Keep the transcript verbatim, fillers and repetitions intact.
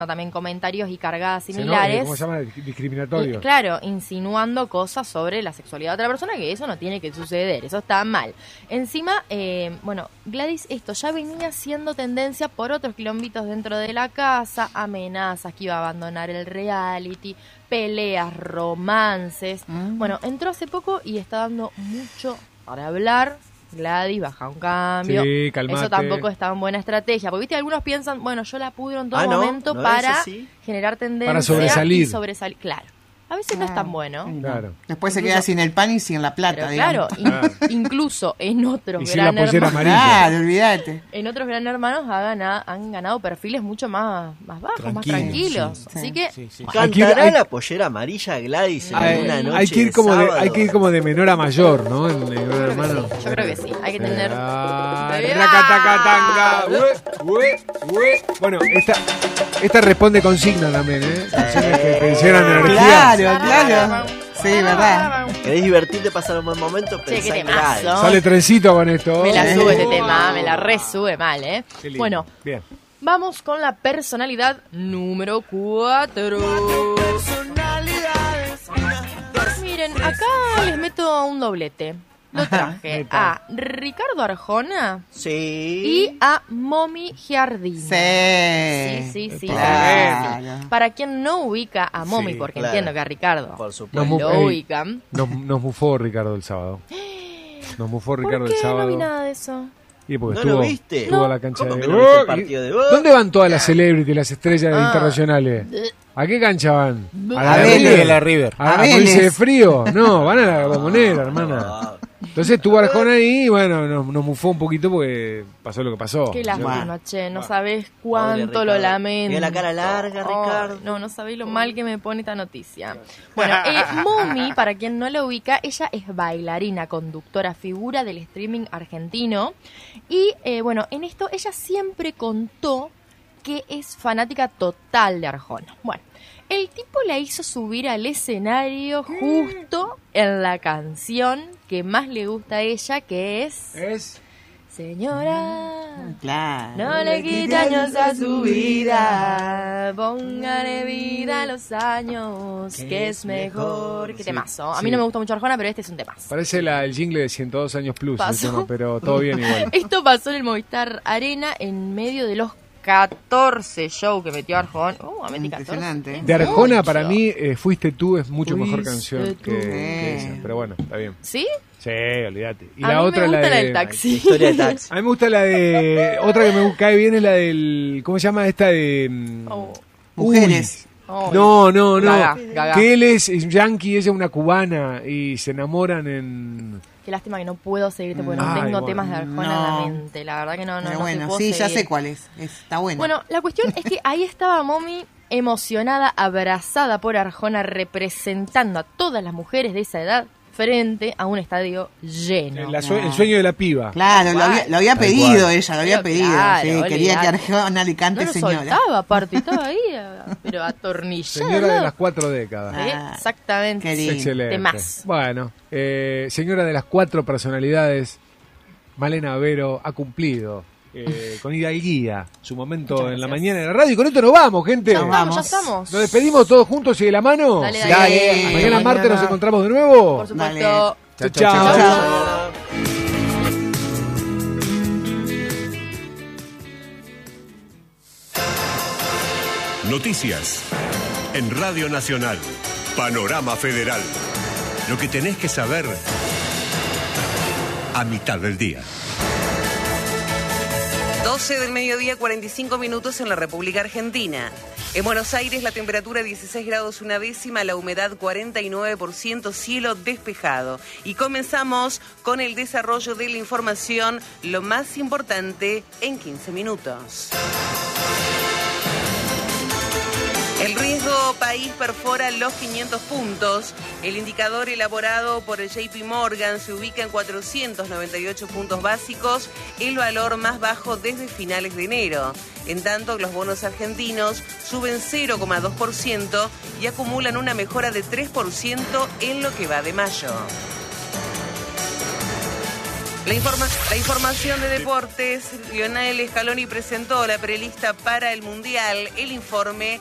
también comentarios y cargadas similares. ¿Cómo se llama? Discriminatorios. Y, claro, insinuando cosas sobre la sexualidad de otra persona, que eso no tiene que suceder, eso está mal. Encima, eh, bueno, Gladys esto ya venía siendo tendencia por otros quilombitos dentro de la casa, amenazas que iba a abandonar el reality, peleas, romances. Mm. Bueno, entró hace poco y está dando mucho para hablar. Gladys, baja un cambio. Sí, calmate. Eso tampoco es tan buena estrategia. Porque, viste, algunos piensan, bueno, yo la pudro en todo ah, no, momento no para generar tendencia. Para sobresalir. Y sobresalir. Claro. A veces claro. no es tan bueno. Claro. Después se queda sin el pan y sin la plata. Pero, claro, in, incluso en otros y gran hermanos. Claro, olvídate. En otros gran hermanos ha ganado, han ganado perfiles mucho más, más bajos, Tranquilo, más tranquilos. Sí, Así sí. que. Sí, sí. ¿Cantará hay, la pollera amarilla Gladys en hay, una noche? Hay que, ir como de, hay que ir como de menor a mayor, ¿no? En, en gran hermano. Sí, yo creo que sí. Hay que tener. Bueno, esta, esta responde con signo también, ¿eh? Canciones que tensionan energía. Claro, claro. Sí, verdad. ¿Querés divertirte, pasar un buen momento? Che, Pensá qué en temazo. Gladys. Sale trencito con esto. Me la sube este tema, me la resube mal, ¿eh? Bueno, bien. Vamos con la personalidad número cuatro. Miren, acá les meto un doblete. Lo traje a Ricardo Arjona sí. y a Momi Giardina. Sí, sí, sí, sí, claro. sí. Para quien no ubica a Momi, sí, porque claro. entiendo que a Ricardo por supuesto. Nos, lo ubican. Nos, nos mufó Ricardo el sábado. Nos mufó Ricardo ¿Por qué el sábado. No vi nada de eso. Y porque ¿No estuvo, lo viste? estuvo No. a la cancha ¿Cómo de que no viste el partido de vos? ¿Dónde van todas las celebrities, las estrellas ah. internacionales? ¿A qué cancha van? A la, a River. La River. ¿A, a, a morirse de frío? No, van a la Bombonera, hermana. Entonces estuvo Arjona ahí y bueno, nos, nos mufó un poquito porque pasó lo que pasó. Qué lástima, che, no sabés cuánto Oye, lo lamento. Tiene la cara larga, Ricardo. Oh, no, no sabés lo mal que me pone esta noticia. Bueno, eh, Momi, para quien no la ubica, ella es bailarina, conductora, figura del streaming argentino. Y eh, bueno, en esto ella siempre contó que es fanática total de Arjona. Bueno, el tipo la hizo subir al escenario justo en la canción que más le gusta a ella, que es... ¿Es? Señora, claro. no le quite años a su vida, póngale vida a los años, que, que es mejor. Qué sí, temazo. A sí. mí no me gusta mucho Arjona, pero este es un temazo. Parece la, el jingle de ciento dos años plus, el tema, pero todo bien igual. Esto pasó en el Movistar Arena en medio de los catorce shows que metió Arjona. Uh, metí catorce. De Arjona, mucho. Para mí, eh, Fuiste tú es mucho fuiste mejor canción que, que esa. Pero bueno, está bien. ¿Sí? Sí, olvídate. Y a la mí otra me gusta la de la del taxi. Historia de taxi. A mí me gusta la de otra que me cae bien es la del ¿cómo se llama esta de oh. Mujeres? Oh, no, no, no. Gaga, Gaga. Que él es yankee, ella es una cubana y se enamoran en Qué lástima que no puedo seguirte porque no Ay, tengo bueno, temas de Arjona no. en la mente. La verdad que no, no, Pero no bueno, te puedo sí, seguir. ya sé cuál es. Está bueno. Bueno, la cuestión es que ahí estaba Momi emocionada, abrazada por Arjona, representando a todas las mujeres de esa edad frente a un estadio lleno. La sue- el sueño de la piba. Claro, lo había, lo había pedido ella, lo había pero pedido. Claro, sí, olvidate. Quería que Arjona le cante no lo señora. soltaba, aparte, estaba ahí, pero atornillada. Señora de las cuatro décadas. Sí, exactamente. Excelente. Temás. Bueno, eh, señora de las cuatro personalidades, Malena Avero ha cumplido eh, con hidalguía su momento en la mañana en la radio. Y con esto nos vamos, gente. Ya vamos, ya estamos. Nos despedimos todos juntos y de la mano. Dale, dale. dale. dale. Mañana, mañana martes nos encontramos de nuevo. Por supuesto. Chao, chao. chao, chao. Noticias en Radio Nacional. Panorama Federal. Lo que tenés que saber a mitad del día. doce del mediodía, cuarenta y cinco minutos en la República Argentina. En Buenos Aires la temperatura dieciséis grados una décima, la humedad cuarenta y nueve por ciento, cielo despejado. Y comenzamos con el desarrollo de la información, lo más importante en quince minutos. El riesgo país perfora los quinientos puntos. El indicador elaborado por el J P Morgan se ubica en cuatrocientos noventa y ocho puntos básicos, el valor más bajo desde finales de enero. En tanto, los bonos argentinos suben cero coma dos por ciento y acumulan una mejora de tres por ciento en lo que va de mayo. La, informa la información de deportes, Lionel Scaloni presentó la prelista para el Mundial. El informe